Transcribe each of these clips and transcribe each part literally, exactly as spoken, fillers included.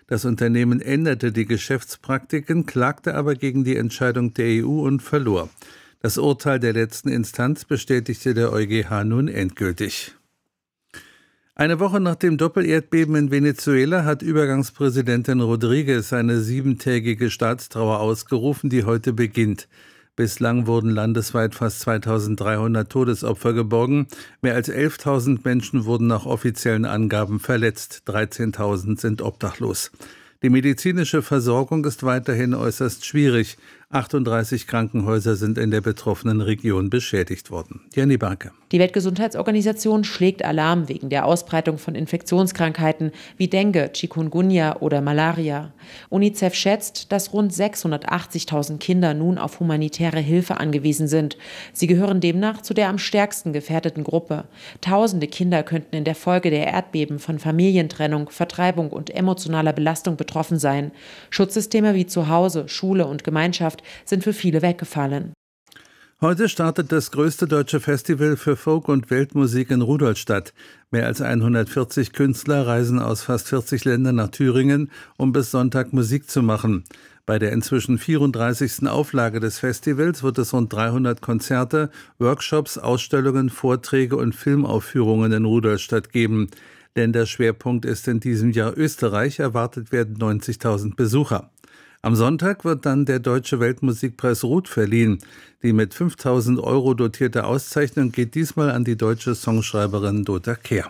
Das Unternehmen änderte die Geschäftspraktiken, klagte aber gegen die Entscheidung der E U und verlor. Das Urteil der letzten Instanz bestätigte der EuGH nun endgültig. Eine Woche nach dem Doppelerdbeben in Venezuela hat Übergangspräsidentin Rodriguez eine siebentägige Staatstrauer ausgerufen, die heute beginnt. Bislang wurden landesweit fast zweitausenddreihundert Todesopfer geborgen. Mehr als elftausend Menschen wurden nach offiziellen Angaben verletzt. dreizehntausend sind obdachlos. Die medizinische Versorgung ist weiterhin äußerst schwierig. achtunddreißig Krankenhäuser sind in der betroffenen Region beschädigt worden. Jenny Barke. Die Weltgesundheitsorganisation schlägt Alarm wegen der Ausbreitung von Infektionskrankheiten wie Dengue, Chikungunya oder Malaria. UNICEF schätzt, dass rund sechshundertachtzigtausend Kinder nun auf humanitäre Hilfe angewiesen sind. Sie gehören demnach zu der am stärksten gefährdeten Gruppe. Tausende Kinder könnten in der Folge der Erdbeben von Familientrennung, Vertreibung und emotionaler Belastung betroffen sein. Schutzsysteme wie Zuhause, Schule und Gemeinschaft sind für viele weggefallen. Heute startet das größte deutsche Festival für Folk- und Weltmusik in Rudolstadt. Mehr als hundertvierzig Künstler reisen aus fast vierzig Ländern nach Thüringen, um bis Sonntag Musik zu machen. Bei der inzwischen vierunddreißigsten Auflage des Festivals wird es rund dreihundert Konzerte, Workshops, Ausstellungen, Vorträge und Filmaufführungen in Rudolstadt geben. Länderschwerpunkt ist in diesem Jahr Österreich, erwartet werden neunzigtausend Besucher. Am Sonntag wird dann der Deutsche Weltmusikpreis Ruth verliehen. Die mit fünftausend Euro dotierte Auszeichnung geht diesmal an die deutsche Songschreiberin Dota Kehr.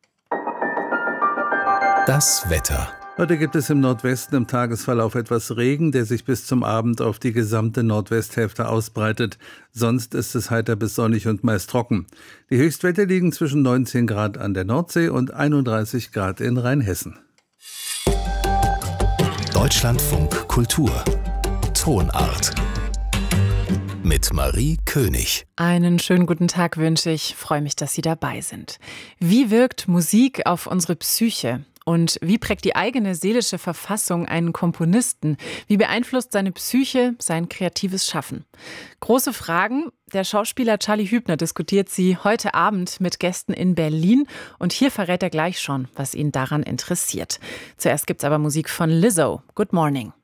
Das Wetter. Heute gibt es im Nordwesten im Tagesverlauf etwas Regen, der sich bis zum Abend auf die gesamte Nordwesthälfte ausbreitet. Sonst ist es heiter bis sonnig und meist trocken. Die Höchstwerte liegen zwischen neunzehn Grad an der Nordsee und einunddreißig Grad in Rheinhessen. Deutschlandfunk Kultur. Tonart. Mit Marie König. Einen schönen guten Tag wünsche ich. Freue mich, dass Sie dabei sind. Wie wirkt Musik auf unsere Psyche? Und wie prägt die eigene seelische Verfassung einen Komponisten? Wie beeinflusst seine Psyche sein kreatives Schaffen? Große Fragen. Der Schauspieler Charlie Hübner diskutiert sie heute Abend mit Gästen in Berlin. Und hier verrät er gleich schon, was ihn daran interessiert. Zuerst gibt's aber Musik von Lizzo. Good Morning.